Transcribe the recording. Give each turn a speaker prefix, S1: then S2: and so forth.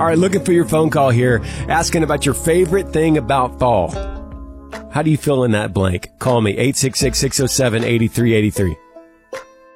S1: All right, looking for your phone call here, asking about your favorite thing about fall. How do you fill in that blank? Call me, 866-607-8383.